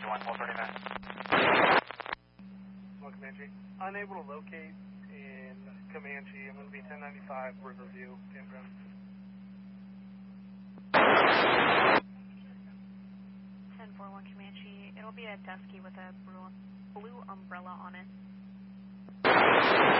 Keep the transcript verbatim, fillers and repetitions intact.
one, twelve thirty-nine. One Comanche. Unable to locate in Comanche. I'm going to be ten ninety-five Riverview, campground. ten four one Comanche. It'll be a dusky with a blue, blue umbrella on it.